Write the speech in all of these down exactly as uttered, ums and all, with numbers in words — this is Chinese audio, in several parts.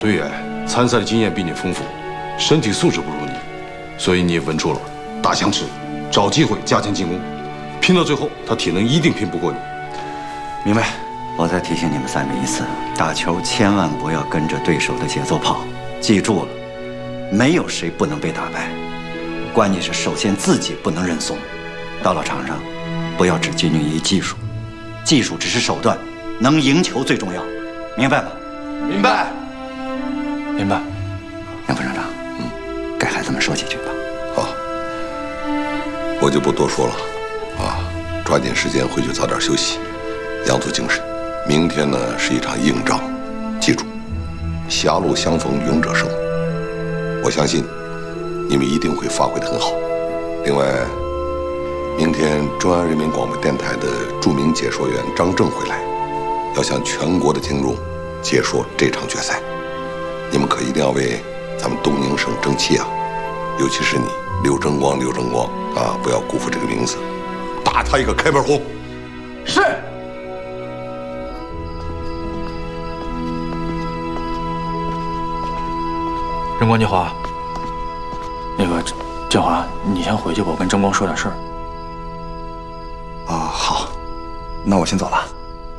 对呀，参赛的经验比你丰富，身体素质不如你，所以你也稳住了，打响指，找机会加强进攻，拼到最后，他体能一定拼不过你。 明白。我再提醒你们三个一次，打球千万不要跟着对手的节奏跑，记住了，没有谁不能被打败，关键是首先自己不能认怂。到了场上，不要只拘泥于技术，技术只是手段，能赢球最重要，明白吗？ 明白。 明白。 杨副厂长，嗯，给孩子们说几句吧。 好，我就不多说了，啊，抓紧时间回去早点休息，养足精神。明天呢是一场硬仗，记住，狭路相逢勇者胜。我相信你们一定会发挥得很好。另外，明天中央人民广播电台的著名解说员张正会来，要向全国的听众解说这场决赛。你们可一定要为咱们东宁省争气啊！尤其是你，刘争光，刘争光啊，不要辜负这个名字，打他一个开门红。 是。 争光，建华，那个建华，你先回去吧，我跟争光说点事儿。 啊，好，那我先走了。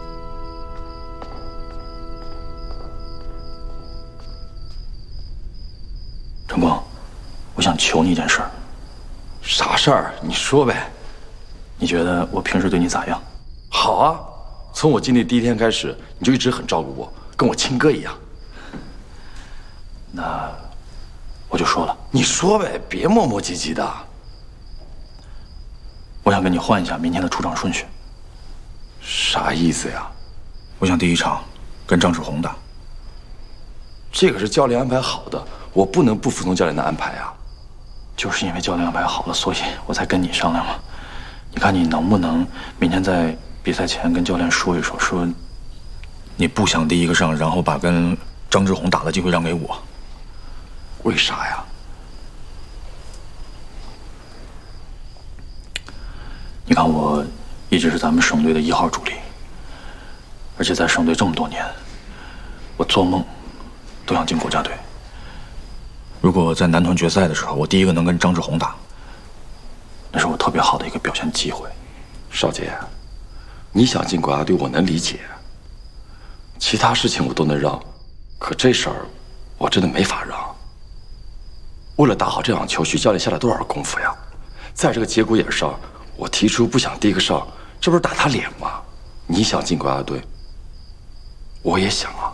争光，我想求你一件事儿。 啥事儿？你说呗。 你觉得我平时对你咋样？ 好啊，从我进队第一天开始，你就一直很照顾我，跟我亲哥一样。 那我就说了， 你说呗，别磨磨唧唧的。 我想跟你换一下明天的出场顺序。 啥意思呀？ 我想第一场跟张志宏打。 这个是教练安排好的，我不能不服从教练的安排啊。 就是因为教练安排好了，所以我才跟你商量嘛。你看你能不能明天在比赛前跟教练说一说，说你不想第一个上，然后把跟张志宏打的机会让给我。 为啥呀？ 你看我一直是咱们省队的一号主力，而且在省队这么多年，我做梦都想进国家队。如果在男团决赛的时候，我第一个能跟张志宏打，那是我特别好的一个表现机会。 少杰，你想进国家队，我能理解，其他事情我都能让，可这事儿我真的没法让。为了打好这场球，徐教练下了多少功夫呀？在这个节骨眼上，我提出不想第一个上，这不是打他脸吗？你想进国家队，我也想啊。